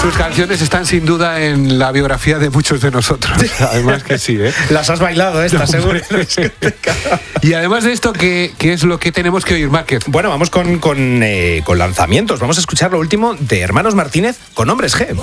Sus canciones están sin duda en la biografía de muchos de nosotros. Además que sí, ¿eh? Las has bailado, ¿estás seguro? Y además de esto, ¿qué es lo que tenemos que oír, Márquez? Bueno, vamos con lanzamientos. Vamos a escuchar lo último de Hermanos Martínez con Hombres G.